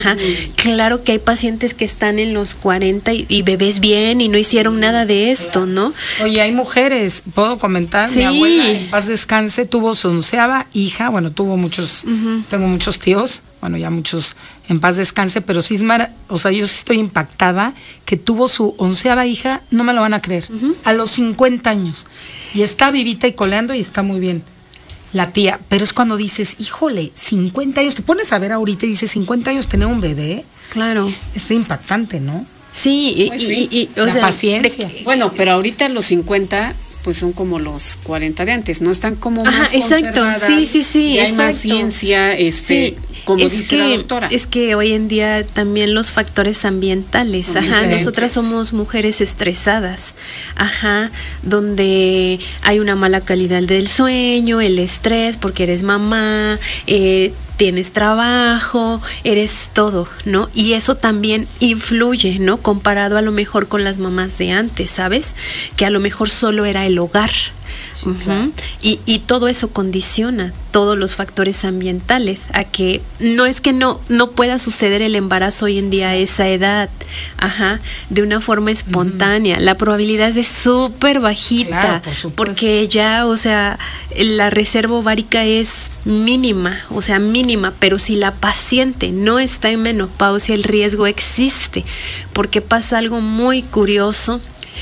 Ajá. Claro que hay pacientes que están en los 40 y bebés bien y no hicieron nada de esto, ¿no? Oye, hay mujeres, puedo comentar, Sí. mi abuela, en paz descanse, tuvo su 11ª hija, bueno, tuvo muchos, tengo muchos tíos, bueno, ya muchos en paz descanse, pero sí es o sea, yo sí estoy impactada que tuvo su 11ª hija, no me lo van a creer, a los 50 años, y está vivita y coleando y está muy bien. La tía, pero es cuando dices, híjole, 50 años, te pones a ver ahorita y dices, 50 años tener un bebé. Claro. Es impactante, ¿no? Sí, Pues sí. o La sea, paciencia. Bueno, pero ahorita los 50 pues son como los 40 de antes, ¿no? Están como más ajá, exacto, conservadas, sí, y hay más exacto. ciencia, Sí, como es dice que, la doctora. Es que hoy en día también los factores ambientales, Son ajá, diferentes. nosotras somos mujeres estresadas, ajá, donde hay una mala calidad del sueño, el estrés porque eres mamá, tienes trabajo, eres todo, ¿no? Y eso también influye, ¿no? Comparado a lo mejor con las mamás de antes, ¿sabes? Que a lo mejor solo era el hogar. Sí, claro. Y todo eso condiciona todos los factores ambientales a que no es que no pueda suceder el embarazo hoy en día a esa edad, ajá, de una forma espontánea. La probabilidad es súper bajita, Claro, por supuesto. porque ya, o sea, la reserva ovárica es mínima, o sea, mínima, pero si la paciente no está en menopausia, el riesgo existe, porque pasa algo muy curioso.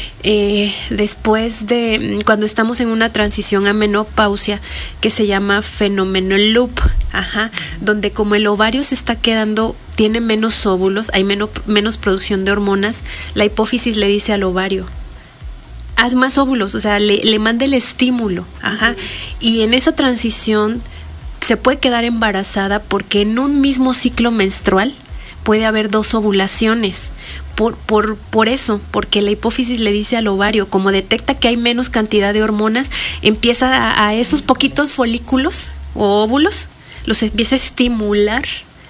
Después de cuando estamos en una transición a menopausia que se llama fenómeno loop, ajá, donde como el ovario se está quedando, tiene menos óvulos, hay menos producción de hormonas, la hipófisis le dice al ovario, haz más óvulos, o sea, le manda el estímulo, ajá, y en esa transición se puede quedar embarazada porque en un mismo ciclo menstrual puede haber 2 ovulaciones. Por eso, porque la hipófisis le dice al ovario, como detecta que hay menos cantidad de hormonas, empieza a esos poquitos folículos o óvulos, los empieza a estimular,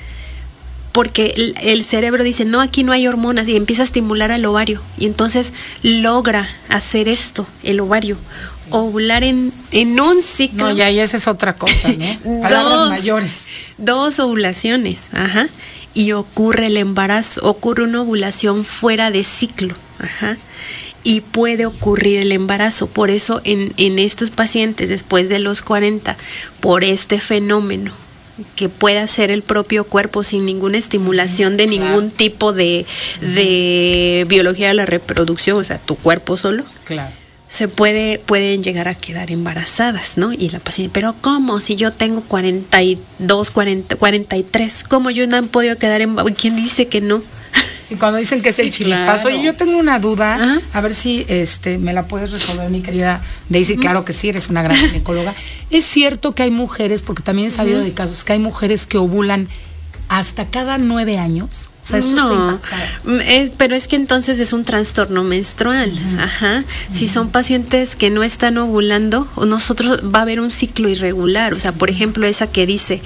porque el cerebro dice, no, aquí no hay hormonas, y empieza a estimular al ovario, y entonces logra hacer esto, el ovario, ovular en un ciclo. No, ya, y esa es otra cosa, ¿no? Palabras mayores. 2 ovulaciones, ajá. Y ocurre el embarazo, ocurre una ovulación fuera de ciclo, ajá, y puede ocurrir el embarazo. Por eso en estos pacientes después de los 40, por este fenómeno que puede hacer el propio cuerpo sin ninguna estimulación de ningún tipo de biología de la reproducción, o sea, tu cuerpo solo, Claro. pueden llegar a quedar embarazadas, ¿no? Y la paciente, pero ¿cómo? Si yo tengo 42, 43, ¿cómo yo no he podido quedar embarazada? ¿Quién dice que no? Y cuando dicen que es el chiripazo, claro. oye, yo tengo una duda, Ajá. a ver si me la puedes resolver, mi querida Daisy. Claro que sí, eres una gran ginecóloga. Es cierto que hay mujeres, porque también he sabido de casos, que hay mujeres que ovulan hasta cada 9 años. O sea, eso No, está impactada. pero es que entonces es un trastorno menstrual, ajá. Si son pacientes que no están ovulando, o nosotros va a haber un ciclo irregular, o sea, por ejemplo, esa que dice,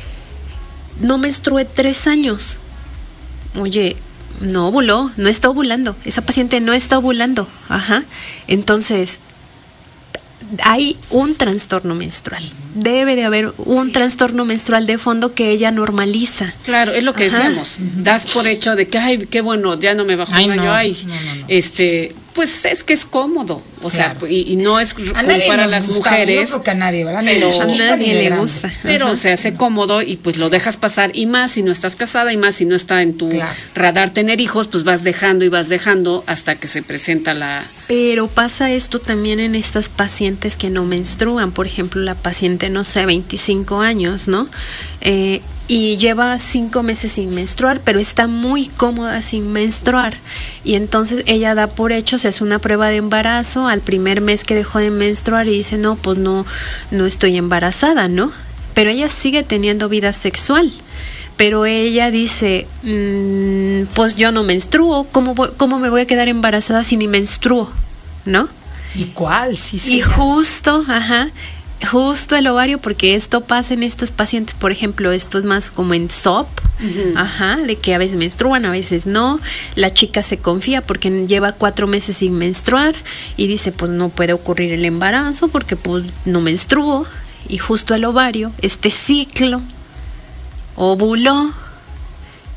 no menstrué 3 años, oye, no ovuló, no está ovulando, esa paciente no está ovulando, ajá. Entonces, hay un trastorno menstrual, debe de haber un trastorno menstrual de fondo que ella normaliza. Claro, es lo que Ajá. decíamos. Das por hecho de que, ay, qué bueno, ya no me bajó Ay, un gallo, no, ay, no. pues es que es cómodo. O sea, Claro. y no es A nadie para nos las gusta, mujeres. yo creo que a nadie, ¿verdad? Pero- Ni de A chiquita nadie ni de le grande. gusta. Pero Ajá. se hace cómodo y pues lo dejas pasar, y más si no estás casada, y más si no está en tu Claro. radar tener hijos, pues vas dejando hasta que se presenta la... Pero pasa esto también en estas pacientes que no menstruan, por ejemplo, la paciente, no sé, 25 años, ¿no? Y lleva 5 meses sin menstruar, pero está muy cómoda sin menstruar. Y entonces ella da por hecho, se hace una prueba de embarazo al primer mes que dejó de menstruar y dice, no, pues no estoy embarazada, ¿no? Pero ella sigue teniendo vida sexual. Pero ella dice, pues yo no menstruo, ¿cómo me voy a quedar embarazada si ni menstruo? ¿No? ¿Y cuál? Sí, sí. Y justo el ovario, porque esto pasa en estas pacientes, por ejemplo, esto es más como en SOP, ajá, de que a veces menstruan, a veces no. La chica se confía porque lleva 4 meses sin menstruar y dice, pues no puede ocurrir el embarazo porque pues no menstruo. Y justo el ovario, este ciclo, ovuló